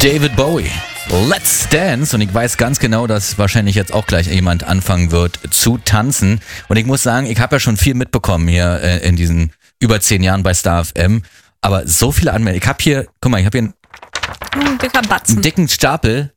David Bowie. Let's Dance. Und ich weiß ganz genau, dass wahrscheinlich jetzt auch gleich jemand anfangen wird zu tanzen. Und ich muss sagen, ich habe ja schon viel mitbekommen hier in diesen über 10 Jahren bei Star FM. Aber so viele Anmeldungen. Ich habe hier, guck mal, einen dicken Stapel.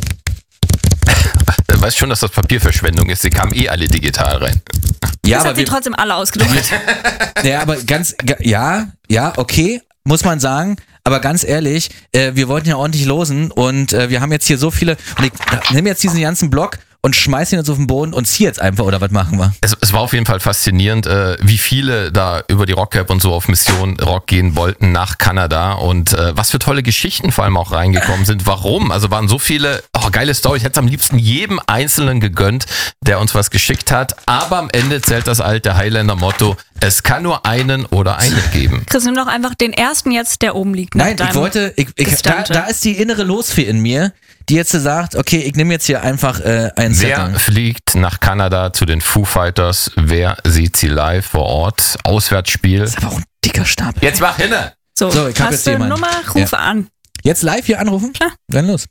Du weißt schon, dass das Papierverschwendung ist. Sie kamen alle digital rein. Ja, das aber hat sie trotzdem alle ausgedruckt. Ja, aber okay, muss man sagen. Aber ganz ehrlich, wir wollten ja ordentlich losen und wir haben jetzt hier so viele. Und ich nehme jetzt diesen ganzen Block und schmeiß ihn jetzt auf den Boden und zieh jetzt einfach, oder was machen wir? Es war auf jeden Fall faszinierend, wie viele da über die Rockcap und so auf Mission Rock gehen wollten nach Kanada und was für tolle Geschichten vor allem auch reingekommen sind. Warum? Also waren so viele geile Storys. Ich hätte es am liebsten jedem Einzelnen gegönnt, der uns was geschickt hat. Aber am Ende zählt das alte Highlander-Motto, es kann nur einen oder eine geben. Chris, nimm doch einfach den ersten jetzt, der oben liegt. Nein, da ist die innere Losfee in mir, die jetzt sagt, okay, ich nehme jetzt hier einfach einen Zettel. Wer fliegt nach Kanada zu den Foo Fighters? Wer sieht sie live vor Ort? Auswärtsspiel. Das ist aber auch ein dicker Stab. Jetzt mach hin! So, ich hab jetzt jemanden. Nummer, rufe an. Jetzt live hier anrufen? Klar. Dann los.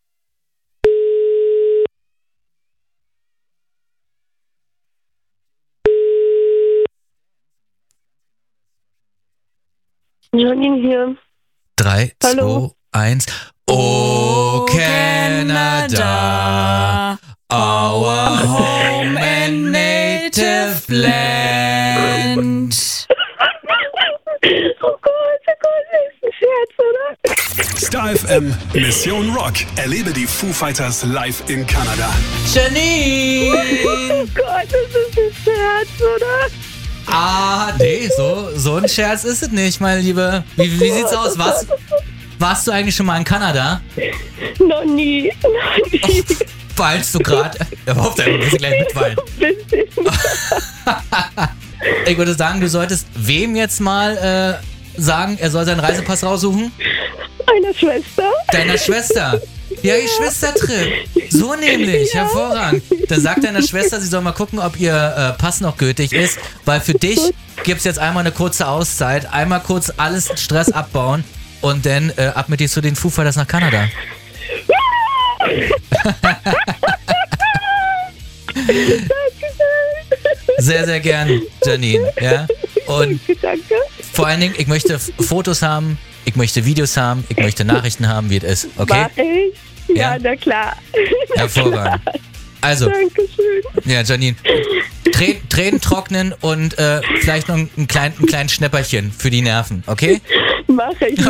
Janine hier. 3, Hallo. 2, 1. Oh, Canada, our home and native land. Oh Gott, das ist ein Scherz, oder? Star FM Mission Rock. Erlebe die Foo Fighters live in Kanada. Janine! Oh Gott, das ist ein Scherz, oder? Nee, so ein Scherz ist es nicht, meine Liebe. Wie sieht's aus? Warst du eigentlich schon mal in Kanada? Noch nie. Weinst du gerade? Er hofft, er muss gleich mitweinen. Ich würde sagen, du solltest wem jetzt mal sagen, er soll seinen Reisepass raussuchen? Einer Schwester. Deiner Schwester. Ja, Geschwistertrip. So nämlich, ja. Hervorragend. Dann sagt deiner Schwester, sie soll mal gucken, ob ihr Pass noch gültig ist, weil für dich gibt's jetzt einmal eine kurze Auszeit, einmal kurz alles Stress abbauen und dann ab mit dir zu den Foo Fighters nach Kanada. Sehr, sehr gern, Janine. Ja? Und Danke. vor allen Dingen, ich möchte Fotos haben, ich möchte Videos haben, ich möchte Nachrichten haben, wie es ist. Okay? Mach ich? Ja, na klar. Hervorragend. Also, Dankeschön. ja, Janine, Tränen trocknen und vielleicht noch ein kleines Schnäpperchen für die Nerven, okay? Mach ich.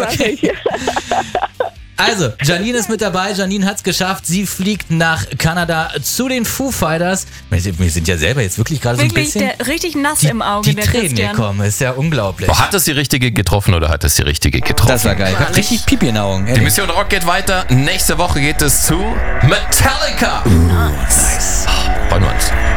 Also, Janine ist mit dabei, Janine hat's geschafft, sie fliegt nach Kanada zu den Foo Fighters. Wir sind ja selber jetzt wirklich gerade so ein bisschen... Wirklich, richtig nass im Auge, die der Tränen Christian. hier kommen, ist ja unglaublich. Hat es die richtige getroffen oder hat es die richtige getroffen? Das war geil, ich hab richtig Pipi in den Augen. Die Mission Rock geht weiter. Nächste Woche geht es zu Metallica. Nice. Freuen wir uns.